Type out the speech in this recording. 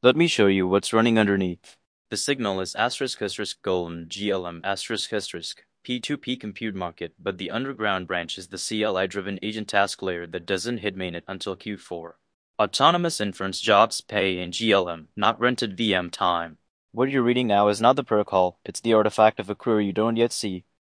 Let me show you what's running underneath. The signal is *** golem GLM *** P2P compute market, but the underground branch is the CLI-driven agent task layer that doesn't hit mainnet until Q4. Autonomous inference jobs pay in GLM, not rented VM time. What you're reading now is not the protocol, it's the artifact of a query you don't yet see.